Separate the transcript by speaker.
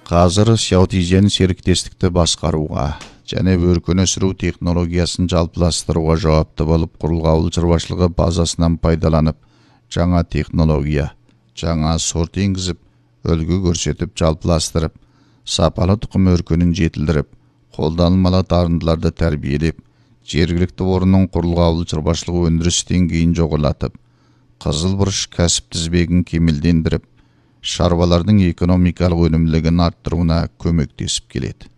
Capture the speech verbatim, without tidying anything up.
Speaker 1: Қазір Сяутизен серіктестікті басқаруға және өркен өсіру технологиясын жалпыластыруға жауапты болып құрылған ауыл шаруашылығы базасынан пайдаланып, жаңа технология, жаңа сорт енгізіп, үлгі көрсетіп, жалпыластырып, сапалы тұқым өркенін жетілдіріп, қолданылмалы дарындыларды тәрбиелеп, жергілікті орынның құрылған ауыл шаруашылығы өндіріс деңгейін жоғарылатып, қызылбұрыш кәсіп тізбегін кемелдендіріп, шаруалардың экономикалық өнімділігін арттыруына көмектесіп келеді.